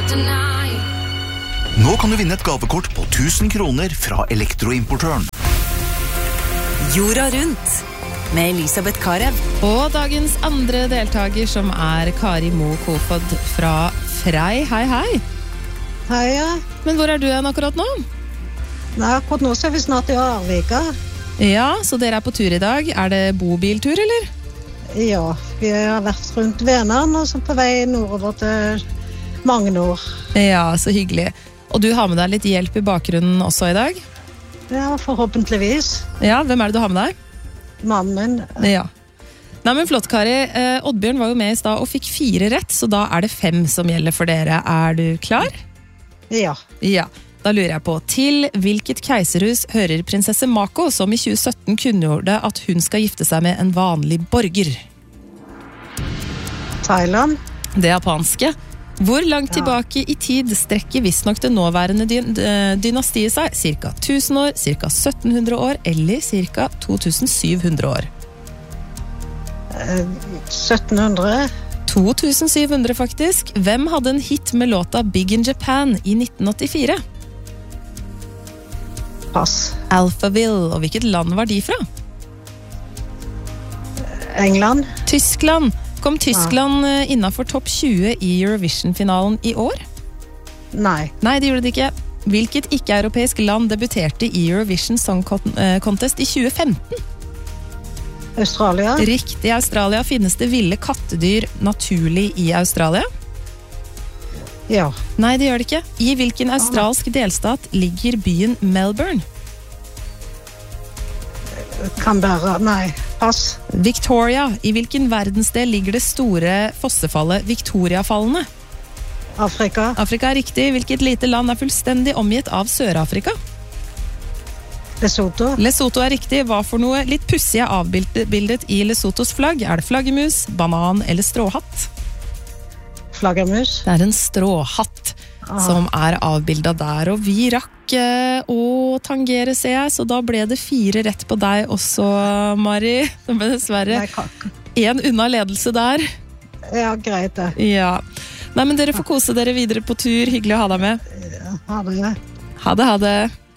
Nå kan du vinne et gavekort på 1000 kroner fra Elektroimportøren. Jorda rundt med Elisabeth Karev. Og dagens andre deltager som Kari Mo Kofod fra Frei. Hei, hei. Hei, ja. Men hvor du igjen akkurat nå? Nei, akkurat nå så vi snart i Arvika. Ja, så dere på tur i dag. Det bobiltur, eller? Ja, vi har vært rundt Vänern og så på vei nordover til Magnor. Ja, så hyggelig. Og du har med deg litt hjelp i bakgrunnen også i dag? Ja, forhåpentligvis. Ja, hvem det du har med deg? Mannen min. Ja. Nei, men flott, Kari. Oddbjørn var jo med i sted og fikk 4 rett, så da det 5 som gjelder for dere. Du klar? Ja. Ja. Da lurer jeg på, til hvilket keiserhus hører prinsesse Mako, som i 2017 kunngjorde at hun skal gifte seg med en vanlig borger? Thailand. Det japanske. Hvor langt tilbake i tid strekker visstnok det nåværende dynastiet seg? Cirka 1000 år, cirka 1700 år eller cirka 2700 år? 1700. 2700 faktisk. Hvem hadde en hit med låta Big in Japan i 1984? Pass. Alphaville. Og hvilket land var de fra? England. Tyskland. Kom Tyskland innenfor topp 20 i Eurovision-finalen i år? Nei. Nei, det gjorde det ikke. Hvilket ikke-europeisk land debuterte i Eurovision Song Contest i 2015? Australia. Riktig, i Australia finnes det ville kattedyr naturlig i Australia? Ja. Nei, det gjør det ikke. I hvilken australsk delstat ligger byen Melbourne? Canberra. Nei. Pass. Victoria. I hvilken verdensdel ligger det store fossefallet Victoriafallene? Afrika. Afrika riktig. Hvilket lite land fullstendig omgitt av Sør-Afrika? Lesotho. Lesotho riktig. Hva for noe litt pussig avbildet i Lesothos flagg? Det flaggermus, banan eller stråhatt? Flaggermus. Det en stråhatt som avbildet der, og vi rakk å tangere, ser jeg, så da ble det 4 rett på deg også, Mari. Det ble dessverre 1 unna ledelse der. Ja, greit det. Ja. Nei, men dere får kose dere videre på tur. Hyggelig å ha deg med. Ha det. Ha det, ha det.